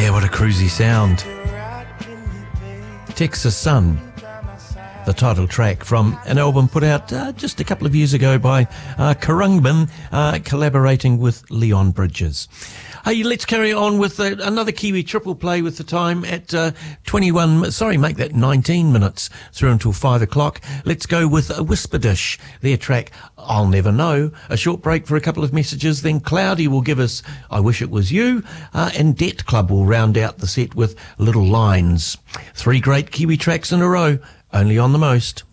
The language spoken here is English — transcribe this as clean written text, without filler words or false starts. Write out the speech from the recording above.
Yeah, what a cruisy sound. Texas Sun, the title track from an album put out just a couple of years ago by Khruangbin, collaborating with Leon Bridges. Hey, let's carry on with another Kiwi triple play with the time at 19 minutes through until 5 o'clock. Let's go with Whisperdish, their track I'll Never Know. A short break for a couple of messages, then Cloudy will give us I Wish It Was You, and Det Club will round out the set with Little Lines. 3 great Kiwi tracks in a row, only on The Most.